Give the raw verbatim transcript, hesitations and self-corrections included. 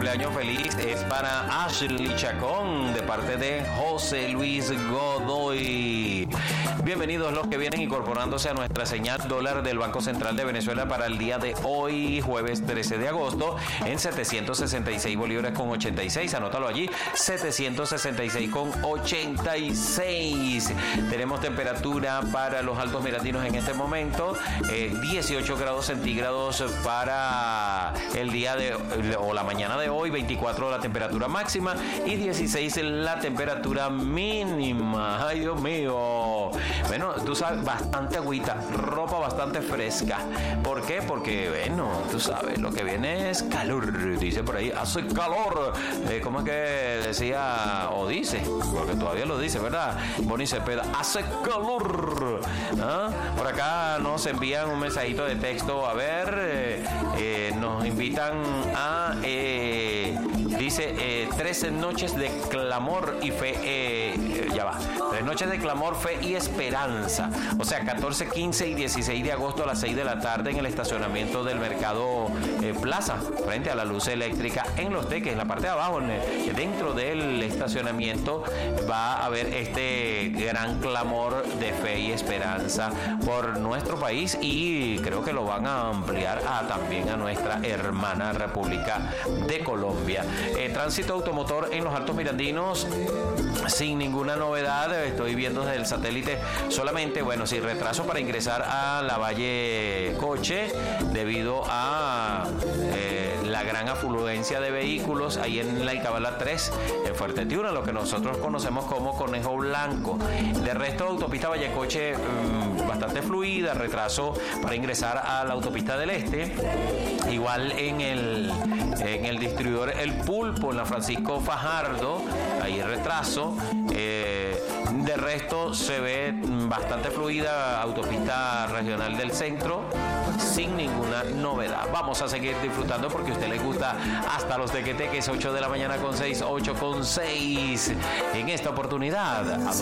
cumpleaños feliz es para Ashley Chacón, de parte de José Luis Godoy. Bienvenidos los que vienen incorporándose a nuestra señal dólar del Banco Central de Venezuela para el día de hoy, jueves trece de agosto, en setecientos sesenta y seis bolívares con ochenta y seis. Anótalo allí, setecientos sesenta y seis con ochenta y seis. Tenemos temperatura para los Altos Mirandinos en este momento, eh, dieciocho grados centígrados para el día de o la mañana de hoy, veinticuatro la temperatura máxima y dieciséis la temperatura mínima. Ay, Dios mío. Bueno, tú sabes, bastante agüita, ropa bastante fresca. ¿Por qué? Porque, bueno, tú sabes, lo que viene es calor. Dice por ahí, hace calor. Eh, ¿Cómo es que decía o dice? Porque todavía lo dice, ¿verdad? Bonnie Cepeda, hace calor. ¿Ah? Por acá nos envían un mensajito de texto. A ver, eh, eh, nos invitan a, eh, dice, eh, tres noches de clamor y fe. Eh, ya va. Tres noches de clamor, fe y esperanza. O sea, catorce, quince y dieciséis de agosto a las seis de la tarde en el estacionamiento del Mercado eh, Plaza, frente a la luz eléctrica en Los Teques, en la parte de abajo, en el, dentro del estacionamiento, va a haber este gran clamor de fe y esperanza por nuestro país, y creo que lo van a ampliar a, también a nuestra hermana República de Colombia. Eh, tránsito automotor en los Altos Mirandinos sin ninguna novedad. Estoy viendo desde el satélite solamente, bueno, sin retraso para ingresar a la Valle Coche debido a eh, la gran afluencia de vehículos ahí en la Icabala tres, en Fuerte Tiuna, lo que nosotros conocemos como Conejo Blanco. De resto, autopista Vallecoche mmm, bastante fluida, retraso para ingresar a la autopista del Este. Igual en el, en el distribuidor El Pulpo, en la Francisco Fajardo, ahí retraso. Eh, de resto se ve bastante fluida autopista regional del centro, sin ninguna novedad. Vamos a seguir disfrutando porque a usted le gusta hasta los tequeteques. Ocho de la mañana con seis, ocho con seis. En esta oportunidad